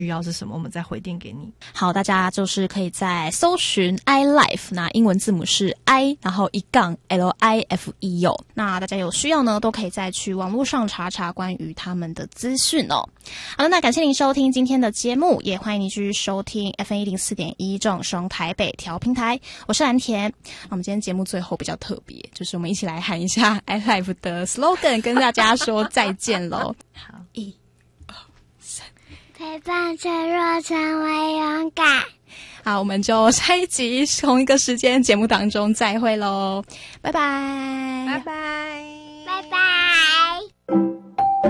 需要是什么，我们再回电给你。 好，大家就是可以在搜寻 iLife， 那英文字母是 I， 然后1-LIFE 哦。那大家有需要呢，都可以再去网络上查查关于他们的资讯哦。好了，那感谢您收听今天的节目，也欢迎您继续收听 FM104.1 正声台北调频台，我是蓝田。我们今天节目最后比较特别，就是我们一起来喊一下 iLife 的 slogan， 跟大家说再见喽。好，1、2、3。 陪伴脆弱，成为勇敢。 好，我们就下一集同一个时间节目当中再会喽，拜拜， 拜拜。